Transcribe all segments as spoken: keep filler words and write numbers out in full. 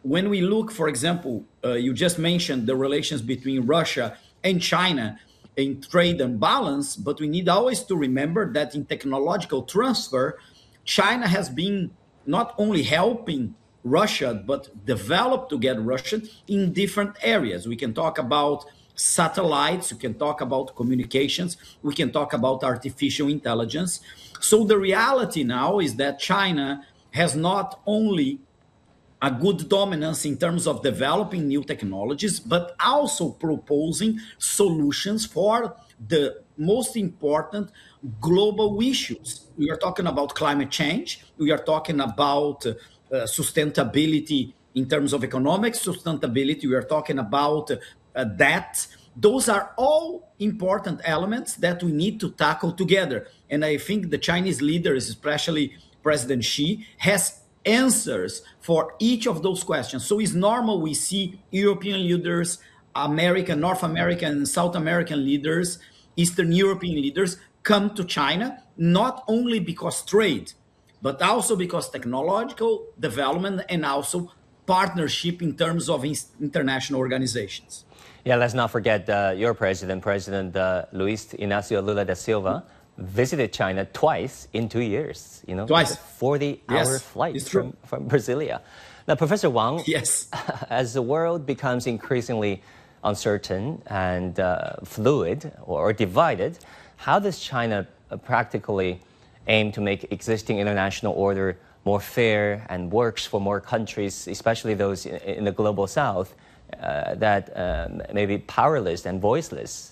when we look, for example, uh, you just mentioned the relations between Russia and China in trade and balance, but we need always to remember that in technological transfer, China has been not only helping Russia, but develop together Russia in different areas. We can talk about satellites, we can talk about communications, we can talk about artificial intelligence. So the reality now is that China has not only a good dominance in terms of developing new technologies, but also proposing solutions for the most important global issues. We are talking about climate change. We are talking about uh, sustainability in terms of economic sustainability. We are talking about uh, debt. Those are all important elements that we need to tackle together. And I think the Chinese leaders, especially President Xi, has answers for each of those questions. So it's normal we see European leaders, American, North American, and South American leaders, Eastern European leaders come to China, not only because trade, but also because technological development and also partnership in terms of international organizations. Yeah, let's not forget uh, your president, President uh, Luis Inácio Lula da Silva, visited China twice in two years, you know, twice, forty-hour yes, flight from, from Brasilia. Now, Professor Wang, yes. as the world becomes increasingly uncertain and uh, fluid or, or divided, how does China practically aim to make existing international order more fair and works for more countries, especially those in, in the global south, uh, that um, may be powerless and voiceless?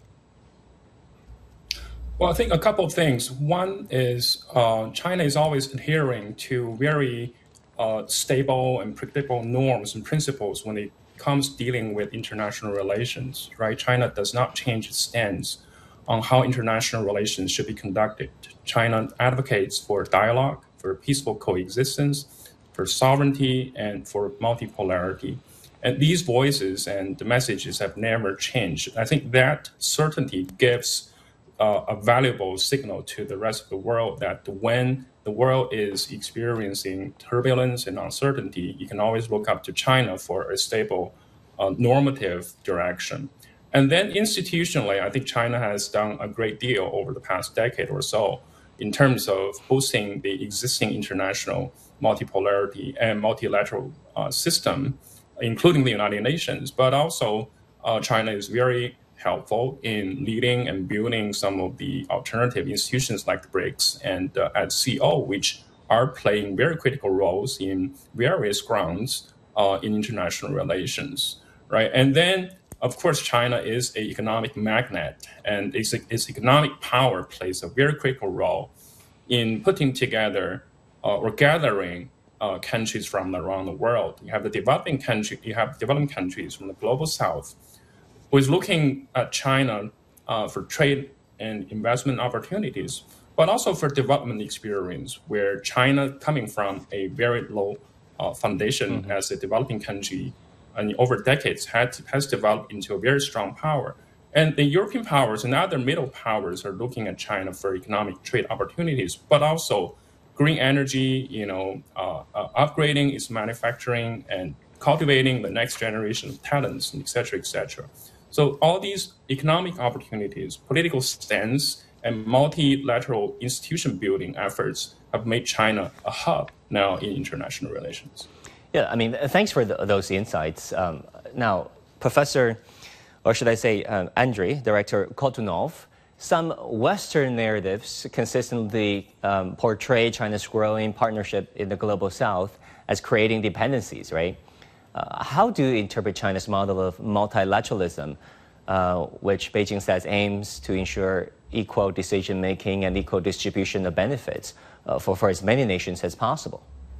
Well, I think a couple of things. One is uh, China is always adhering to very uh, stable and predictable norms and principles when it comes dealing with international relations, right? China does not change its stance on how international relations should be conducted. China advocates for dialogue, for peaceful coexistence, for sovereignty, and for multipolarity. And these voices and the messages have never changed. I think that certainty gives Uh, a valuable signal to the rest of the world that when the world is experiencing turbulence and uncertainty, you can always look up to China for a stable uh, normative direction. And then institutionally, I think China has done a great deal over the past decade or so in terms of boosting the existing international multipolarity and multilateral uh, system, including the United Nations. But also, uh, China is very helpful in leading and building some of the alternative institutions like the BRICS and uh, at C O, which are playing very critical roles in various grounds uh, in international relations, right? And then, of course, China is an economic magnet, and its, its economic power plays a very critical role in putting together uh, or gathering uh, countries from around the world. You have the developing country, you have developing countries from the global south, who is looking at China uh, for trade and investment opportunities, but also for development experience, where China, coming from a very low uh, foundation mm-hmm. as a developing country, and over decades had, has developed into a very strong power. And the European powers and other middle powers are looking at China for economic trade opportunities, but also green energy, you know, uh, uh, upgrading its manufacturing and cultivating the next generation of talents, et cetera, et cetera. So all these economic opportunities, political stance, and multilateral institution building efforts have made China a hub now in international relations. Yeah, I mean, thanks for the, those insights. Um, now, Professor, or should I say um, Andrei, Director Koltunov, some Western narratives consistently um, portray China's growing partnership in the global south as creating dependencies, right? Uh, how do you interpret China's model of multilateralism, uh, which Beijing says aims to ensure equal decision-making and equal distribution of benefits uh, for, for as many nations as possible?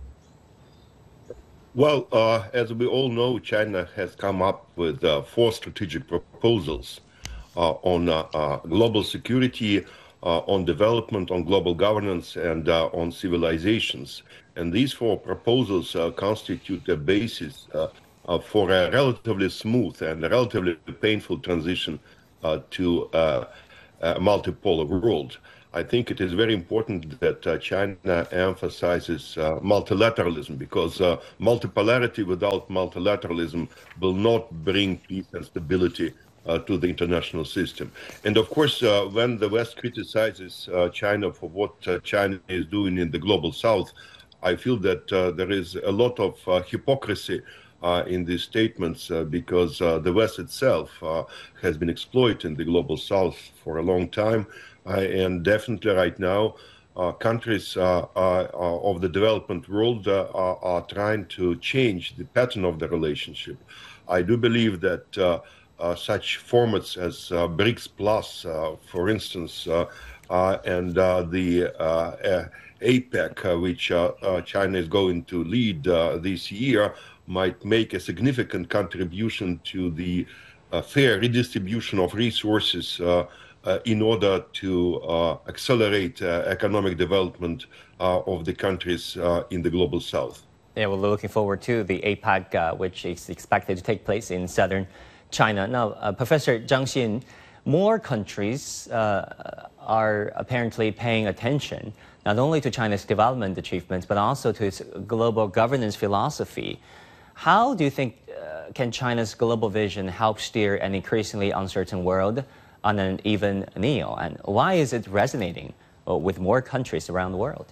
Well, uh, as we all know, China has come up with uh, four strategic proposals uh, on uh, uh, global security, uh, on development, on global governance, and uh, on civilizations. And these four proposals uh, constitute a basis uh, uh, for a relatively smooth and a relatively painful transition uh, to uh, a multipolar world. I think it is very important that uh, China emphasizes uh, multilateralism, because uh, multipolarity without multilateralism will not bring peace and stability uh, to the international system. And of course, uh, when the West criticizes uh, China for what uh, China is doing in the global South, I feel that uh, there is a lot of uh, hypocrisy uh, in these statements uh, because uh, the West itself uh, has been exploiting the global South for a long time. Uh, and definitely right now, uh, countries uh, uh, of the development world uh, are, are trying to change the pattern of the relationship. I do believe that uh, uh, such formats as uh, BRICS Plus, uh, for instance, uh, uh, and uh, the uh, uh, APEC, uh, which uh, uh, China is going to lead uh, this year, might make a significant contribution to the uh, fair redistribution of resources uh, uh, in order to uh, accelerate uh, economic development uh, of the countries uh, in the global South. Yeah, we're looking forward to the APEC, uh, which is expected to take place in southern China. Now, uh, Professor Zhang Xin, more countries uh, are apparently paying attention not only to China's development achievements, but also to its global governance philosophy. How do you think uh, can China's global vision help steer an increasingly uncertain world on an even keel? And why is it resonating uh, with more countries around the world?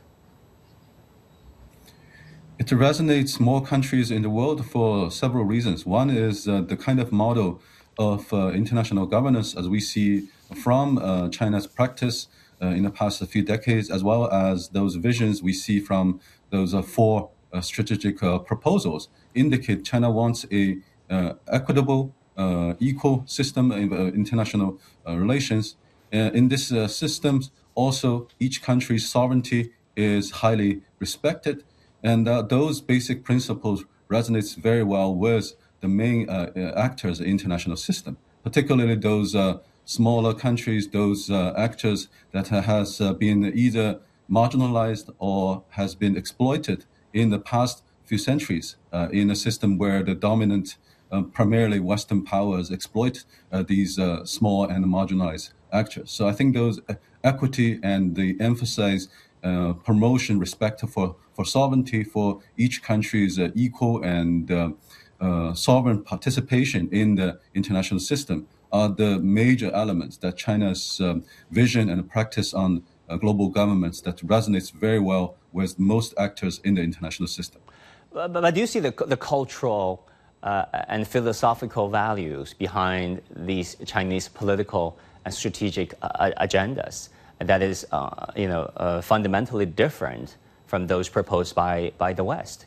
It resonates more countries in the world for several reasons. One is uh, the kind of model of uh, international governance as we see from uh, China's practice uh, in the past few decades, as well as those visions we see from those uh, four uh, strategic uh, proposals, indicate China wants a uh, equitable, uh, equal system of uh, international uh, relations. Uh, in this uh, system, also each country's sovereignty is highly respected, and uh, those basic principles resonates very well with the main uh, actors in the international system, particularly those uh, smaller countries, those uh, actors that has uh, been either marginalized or has been exploited in the past few centuries uh, in a system where the dominant, uh, primarily Western powers exploit uh, these uh, small and marginalized actors. So I think those equity and the emphasize uh, promotion, respect for, for sovereignty, for each country's uh, equal and uh, uh, sovereign participation in the international system are the major elements that China's um, vision and practice on uh, global governments that resonates very well with most actors in the international system. But, but do you see the, the cultural uh, and philosophical values behind these Chinese political and strategic uh, agendas that is, uh, you know, uh, fundamentally different from those proposed by, by the West?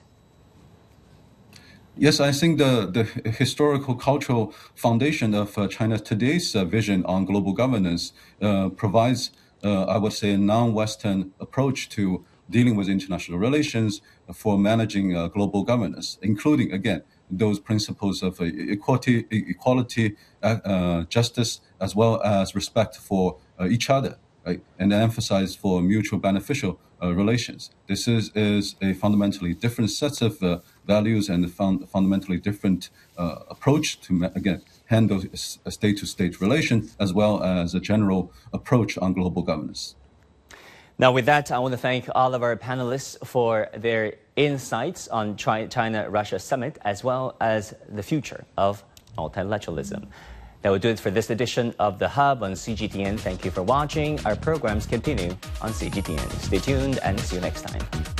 Yes, I think the, the historical cultural foundation of uh, China's today's uh, vision on global governance uh, provides, uh, I would say, a non-Western approach to dealing with international relations for managing uh, global governance, including, again, those principles of uh, equality, equality uh, uh, justice, as well as respect for uh, each other, right? And emphasize for mutual beneficial uh, relations. This is, is a fundamentally different set of uh, values and a fund, fundamentally different uh, approach to, again, handle a state-to-state relation, as well as a general approach on global governance. Now, with that, I want to thank all of our panelists for their insights on China-Russia summit, as well as the future of multilateralism. That will do it for this edition of The Hub on C G T N. Thank you for watching. Our programs continue on C G T N. Stay tuned and see you next time.